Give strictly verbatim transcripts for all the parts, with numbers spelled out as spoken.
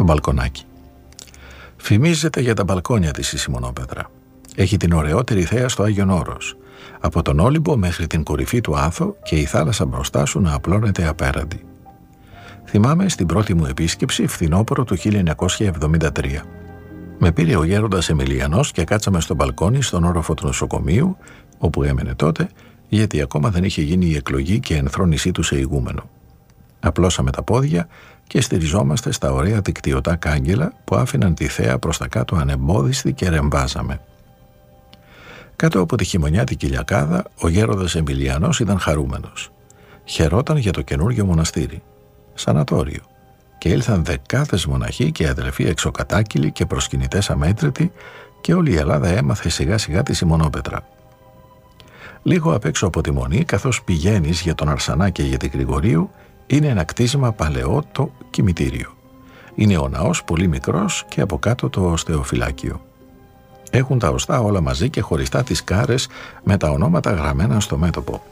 Το μπαλκονάκι. Φημίζεται για τα μπαλκόνια της η Σιμονόπετρα. Έχει την ωραιότερη θέα στο Άγιον Όρος. Από τον Όλυμπο μέχρι την κορυφή του Άθο και η θάλασσα μπροστά σου να απλώνεται απέραντη. Θυμάμαι στην πρώτη μου επίσκεψη φθινόπωρο του χίλια εννιακόσια εβδομήντα τρία. Με πήρε ο γέροντας Εμιλιανός και κάτσαμε στο μπαλκόνι στον όροφο του νοσοκομείου, όπου έμενε τότε, γιατί ακόμα δεν είχε γίνει η εκλογή και ενθρόνησή του σε ηγούμενο. Απλώσαμε τα πόδια και στηριζόμαστε στα ωραία δικτυωτά κάγκελα που άφηναν τη θέα προς τα κάτω ανεμπόδιστη και ρεμβάζαμε. Κάτω από τη χειμωνιάτικη λιακάδα, ο γέροντας Εμιλιανός ήταν χαρούμενος. Χαιρόταν για το καινούργιο μοναστήρι. Σανατόριο. Και ήλθαν δεκάδες μοναχοί και αδελφοί εξοκατάκυλοι και προσκυνητές αμέτρητοι και όλη η Ελλάδα έμαθε σιγά σιγά τη Σιμονόπετρα. Λίγο απ' έξω από τη Μονή, καθώς πηγαίνεις για τον Αρσανά και για την Γρηγορίου, είναι ένα κτίσμα παλαιό, το κημητήριο. Είναι ο ναός πολύ μικρός και από κάτω το οστεοφυλάκιο. Έχουν τα οστά όλα μαζί και χωριστά τις κάρες με τα ονόματα γραμμένα στο μέτωπο.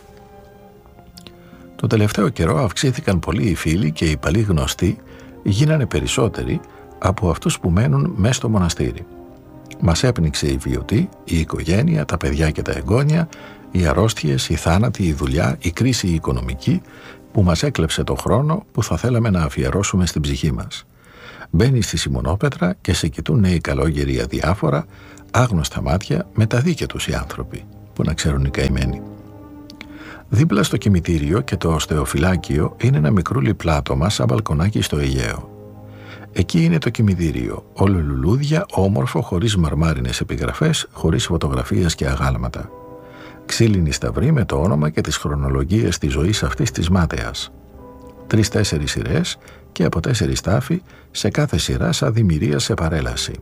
Το τελευταίο καιρό αυξήθηκαν πολύ οι φίλοι και οι παλιοί γνωστοί γίνανε περισσότεροι από αυτούς που μένουν μέσα στο μοναστήρι. Μας έπνιξε η βιωτή, η οικογένεια, τα παιδιά και τα εγγόνια, οι αρρώστιες, οι θάνατοι, η δουλειά, η κρίση η οικονομική που μας έκλεψε το χρόνο που θα θέλαμε να αφιερώσουμε στην ψυχή μας. Μπαίνεις στη Σιμονόπετρα και σε κοιτούν νέοι καλόγεροι αδιάφορα, άγνωστα μάτια, με τα δίκαια τους οι άνθρωποι, που να ξέρουν οι καημένοι. Δίπλα στο κημητήριο και το οστεοφυλάκιο είναι ένα μικρούλι πλάτωμα σαν μπαλκονάκι στο Αιγαίο. Εκεί είναι το κημητήριο, όλο λουλούδια, όμορφο, χωρίς μαρμάρινες επιγραφές, χωρίς φωτογραφίες και αγάλματα. Ξύλινη σταυρή με το όνομα και τις χρονολογίες της ζωής αυτής της μάταιας. Τρεις-τέσσερις σειρές και από τέσσερις τάφοι, σε κάθε σειρά σαν δημιουργία σε παρέλαση.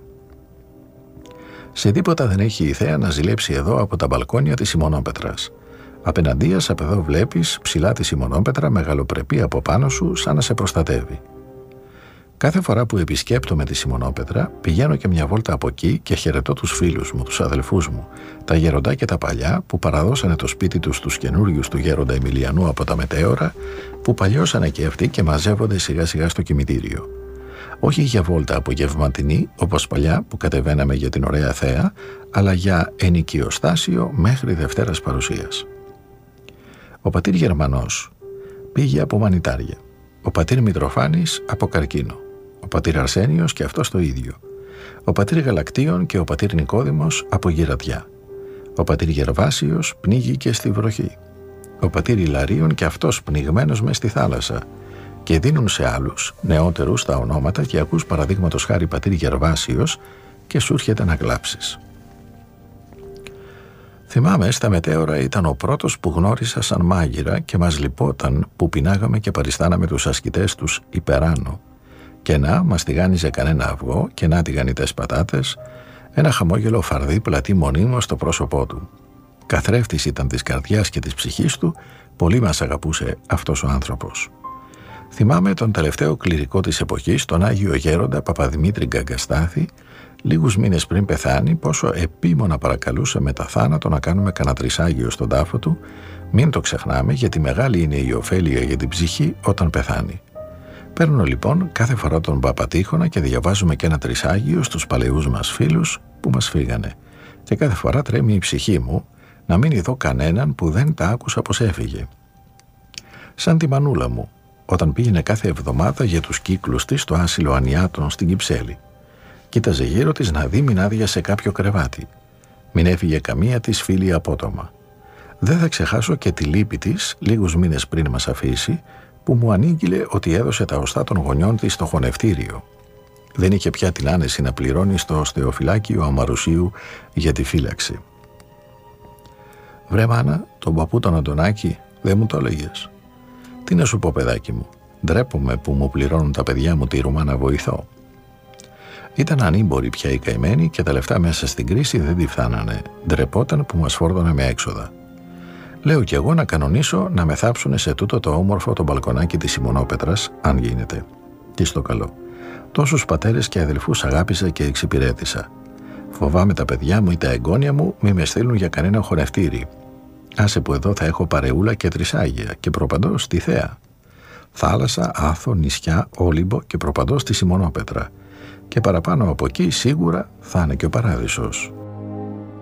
Σε τίποτα δεν έχει η θέα να ζηλέψει εδώ από τα μπαλκόνια της Σιμονόπετρας. Απέναντίας απ' εδώ βλέπεις ψηλά τη Σιμονόπετρα μεγαλοπρεπή από πάνω σου σαν να σε προστατεύει. Κάθε φορά που επισκέπτομαι τη Σιμονόπετρα πηγαίνω και μια βόλτα από εκεί και χαιρετώ τους φίλους μου, τους αδελφούς μου, τα γεροντά και τα παλιά που παραδώσανε το σπίτι τους στους καινούριους του γέροντα Εμιλιανού από τα μετέωρα, που παλιώσανε και αυτοί και μαζεύονται σιγά σιγά στο κημητήριο. Όχι για βόλτα απογευματινή όπως παλιά που κατεβαίναμε για την ωραία θέα, αλλά για ενοικιοστάσιο μέχρι Δευτέρας παρουσίας. Ο πατήρ Γερμανός πήγε από μανιτάρια, ο πατήρ Μητροφάνης από καρκίνο, ο πατήρ Αρσένιος και αυτός το ίδιο, ο πατήρ Γαλακτίων και ο πατήρ Νικόδημος από γυρατιά, ο πατήρ Γερβάσιος πνίγηκε στη βροχή, ο πατήρ Ιλαρίων και αυτός πνιγμένος μες στη θάλασσα, και δίνουν σε άλλους νεότερους τα ονόματα και ακούς παραδείγματος χάρη πατήρ Γερβάσιος και σου έρχεται να κλάψεις. Θυμάμαι στα μετέωρα ήταν ο πρώτος που γνώρισα σαν μάγειρα και μας λυπόταν που πεινάγαμε και παριστάναμε τους ασκητές τους υπεράνω, και να μας τηγάνιζε κανένα αυγό και να τηγανιτές πατάτες, ένα χαμόγελο φαρδί πλατή μονίμως στο πρόσωπό του. Καθρέφτης ήταν της καρδιάς και της ψυχής του, πολύ μας αγαπούσε αυτός ο άνθρωπος. Θυμάμαι τον τελευταίο κληρικό της εποχής, τον Άγιο Γέροντα Παπαδημήτρη Γκαγκαστάθη, λίγους μήνες πριν πεθάνει, πόσο επίμονα παρακαλούσε με τα θάνατο να κάνουμε κανένα τρισάγιο στον τάφο του, μην το ξεχνάμε γιατί μεγάλη είναι η ωφέλεια για την ψυχή όταν πεθάνει. Παίρνω λοιπόν κάθε φορά τον Παπατήχωνα και διαβάζουμε και ένα τρισάγιο στους παλαιούς μας φίλους που μας φύγανε, και κάθε φορά τρέμει η ψυχή μου να μην δω κανέναν που δεν τα άκουσα πως έφυγε. Σαν τη μανούλα μου, όταν πήγαινε κάθε εβδομάδα για τους κύκλους της στο άσυλο Ανιάτων στην Κυψέλη. Κοίταζε γύρω της να δει μην άδειασε κάποιο κρεβάτι. Μην έφυγε καμία της φίλη απότομα. Δεν θα ξεχάσω και τη λύπη της λίγους μήνες πριν μας αφήσει, που μου ανήγγειλε ότι έδωσε τα οστά των γονιών της στο χωνευτήριο. Δεν είχε πια την άνεση να πληρώνει στο οστεοφυλάκιο Αμαρουσίου για τη φύλαξη. «Βρε μάνα, τον παππού τον Αντωνάκη δεν μου το έλεγες». «Τι να σου πω, παιδάκι μου, ντρέπομαι που μου πληρώνουν τα παιδιά μου τη Ρουμά να βοηθώ». Ήταν ανήμποροι πια οι καημένοι και τα λεφτά μέσα στην κρίση δεν τη φθάνανε. Ντρεπόταν που μας φόρτωνε με έξοδα. Λέω κι εγώ να κανονίσω να με θάψουνε σε τούτο το όμορφο το μπαλκονάκι της Σιμονόπετρας, αν γίνεται. Τι στο καλό. Τόσους πατέρες και αδελφούς αγάπησα και εξυπηρέτησα. Φοβάμαι τα παιδιά μου ή τα εγγόνια μου μη με στείλουν για κανένα χωνευτήρι. Άσε που εδώ θα έχω παρεούλα και τρισάγια και προπαντός τη θέα. Θάλασσα, Άθο, νησιά, Όλυμπο και προπαντός τη Σιμονόπετρα. Και παραπάνω από εκεί σίγουρα θα είναι και ο Παράδεισος.